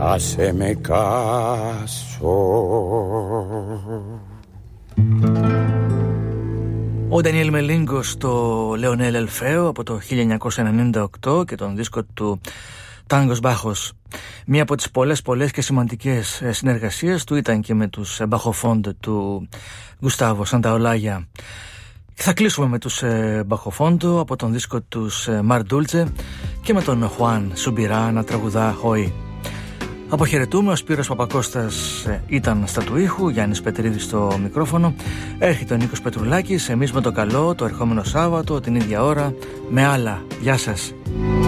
άσε με κάσω. Ο Ντανιέλ Μελίνγκο στο Λεωνέλ Ελφαίο από το 1998 και τον δίσκο του Τάγκος Μπάχος. Μία από τις πολλές και σημαντικές συνεργασίες του ήταν και με τους Μπαχοφόντ του Γκουστάβο Σανταολάγια. Θα κλείσουμε με τους Μπαχοφόντο από τον δίσκο τους Μαρντούλτσε και με τον Χουάν Σουμπιρά να τραγουδά Χόι. Αποχαιρετούμε, ο Σπύρος Παπακώστας ήταν στα του ήχου, Γιάννης Πετρίδης στο μικρόφωνο. Έρχεται ο Νίκος Πετρουλάκης, εμείς με το καλό το ερχόμενο Σάββατο την ίδια ώρα με άλλα. Γεια σας.